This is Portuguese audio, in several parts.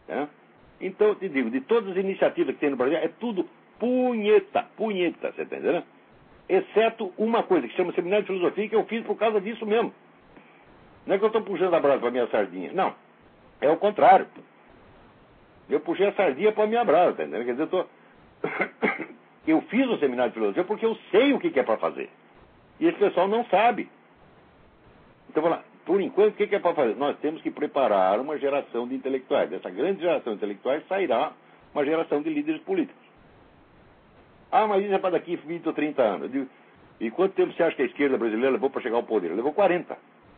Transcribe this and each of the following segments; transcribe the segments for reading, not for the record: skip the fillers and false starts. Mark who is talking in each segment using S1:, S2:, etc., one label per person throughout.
S1: Né? Então, eu te digo, de todas as iniciativas que tem no Brasil, é tudo punheta, você está entendendo? Exceto uma coisa, que chama Seminário de Filosofia, que eu fiz por causa disso mesmo. Não é que eu estou puxando a brasa para a minha sardinha. Não, é o contrário. Eu puxei a sardinha para a minha brasa, tá entendendo? Quer dizer, eu fiz o Seminário de Filosofia porque eu sei o que é para fazer. E esse pessoal não sabe. Então, vamos lá. Por enquanto, o que é para fazer? Nós temos que preparar uma geração de intelectuais. Dessa grande geração de intelectuais sairá uma geração de líderes políticos. Ah, mas isso é para daqui 20 ou 30 anos. Eu digo, e quanto tempo você acha que a esquerda brasileira levou para chegar ao poder? Levou 40.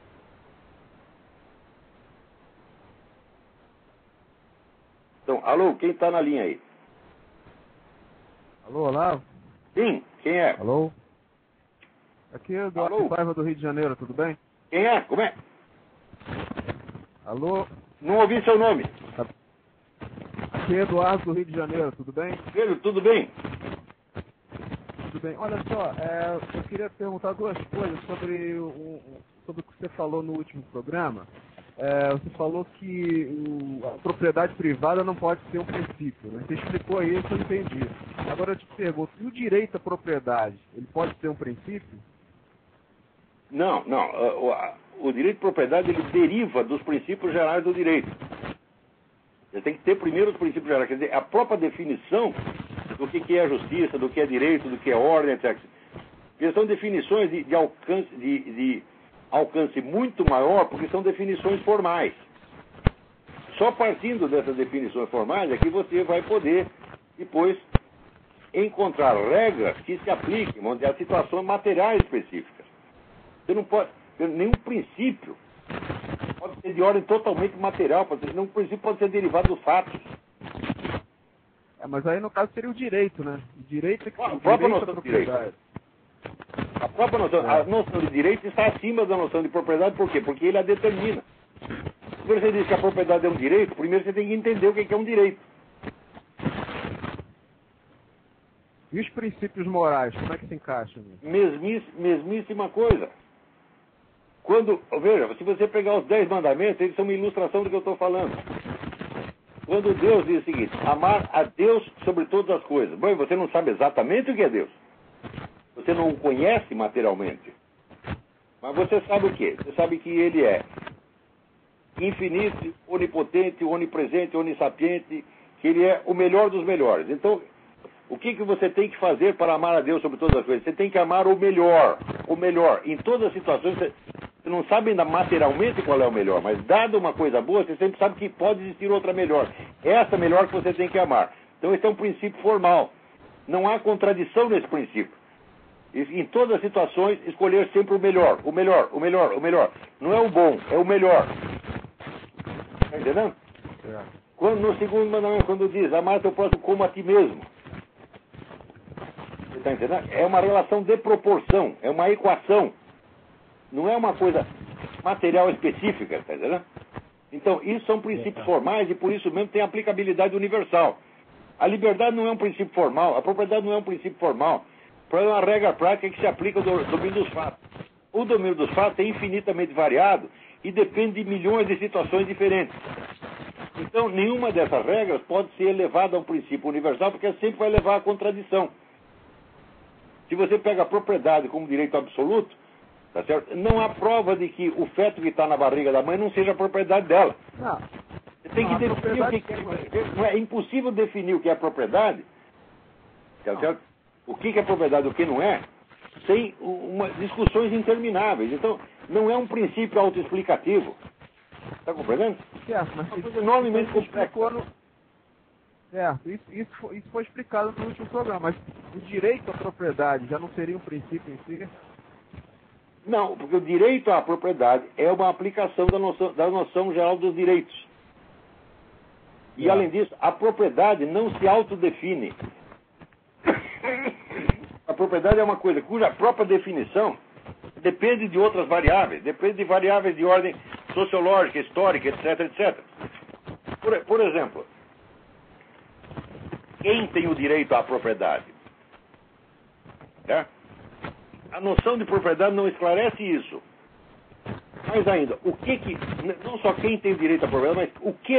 S1: Então, alô, quem está na linha aí?
S2: Alô, Olavo?
S1: Sim, quem é?
S2: Alô? Aqui é o Eduardo Paiva do Rio de Janeiro, tudo bem?
S1: Quem é? Como é?
S2: Alô?
S1: Não ouvi seu nome.
S2: Aqui é Eduardo do Rio de Janeiro, tudo bem?
S1: Pedro, tudo bem?
S2: Tudo bem. Olha só, eu queria perguntar duas coisas sobre o que você falou no último programa. Você falou que a propriedade privada não pode ser um princípio, né? Você explicou aí, isso eu entendi. Agora eu te pergunto, e o direito à propriedade, ele pode ser um princípio?
S1: Não. O direito de propriedade, ele deriva dos princípios gerais do direito. Você tem que ter primeiro os princípios gerais. Quer dizer, a própria definição do que é a justiça, do que é direito, do que é ordem, etc. Porque são definições de alcance muito maior, porque são definições formais. Só partindo dessas definições formais é que você vai poder, depois, encontrar regras que se apliquem a situações materiais específicas. Você não pode... Nenhum princípio pode ser de ordem totalmente material, nenhum princípio pode ser derivado dos fatos.
S2: Mas aí no caso seria o direito, né? O direito é que
S1: a própria noção de direito. A própria noção, a noção de direito está acima da noção de propriedade, por quê? Porque ele a determina. Quando você diz que a propriedade é um direito, primeiro você tem que entender o que é um direito.
S2: E os princípios morais, como é que se encaixam?
S1: Mesmíssima coisa. Veja, se você pegar os 10 mandamentos, eles são uma ilustração do que eu estou falando. Quando Deus diz o seguinte, amar a Deus sobre todas as coisas. Bom, você não sabe exatamente o que é Deus. Você não o conhece materialmente. Mas você sabe o quê? Você sabe que Ele é infinito, onipotente, onipresente, onissapiente, que Ele é o melhor dos melhores. Então, o que você tem que fazer para amar a Deus sobre todas as coisas? Você tem que amar o melhor. O melhor. Em todas as situações, você não sabe ainda materialmente qual é o melhor, mas dada uma coisa boa, você sempre sabe que pode existir outra melhor. Essa melhor que você tem que amar. Então, esse é um princípio formal. Não há contradição nesse princípio. Em todas as situações, escolher sempre o melhor. O melhor, o melhor, o melhor. Não é o bom, é o melhor. Está entendendo? No segundo mandamento, quando diz, amar teu próximo como a ti mesmo. Você está entendendo? É uma relação de proporção, é uma equação. Não é uma coisa material específica, está entendendo? Então, isso são princípios formais e por isso mesmo tem aplicabilidade universal. A liberdade não é um princípio formal, a propriedade não é um princípio formal. É uma regra prática que se aplica ao domínio dos fatos. O domínio dos fatos é infinitamente variado e depende de milhões de situações diferentes. Então, nenhuma dessas regras pode ser elevada a um princípio universal, porque sempre vai levar à contradição. Se você pega a propriedade como direito absoluto, tá certo? Não há prova de que o feto que está na barriga da mãe não seja a propriedade dela.
S2: Não.
S1: Você tem que definir o que é. É impossível definir o que é propriedade, tá certo? O que é propriedade e o que não é, sem discussões intermináveis. Então, não é um princípio autoexplicativo. Está compreendendo?
S2: Certo, mas
S1: é uma coisa enormemente complexa.
S2: Certo, isso foi explicado no último programa, mas o direito à propriedade já não seria um princípio em si?
S1: Não, porque o direito à propriedade é uma aplicação da noção geral dos direitos. E, além disso, a propriedade não se autodefine. A propriedade é uma coisa cuja própria definição depende de outras variáveis, depende de variáveis de ordem sociológica, histórica, etc, etc. Por exemplo, quem tem o direito à propriedade? A noção de propriedade não esclarece isso. Mais ainda, não só quem tem o direito à propriedade, mas o que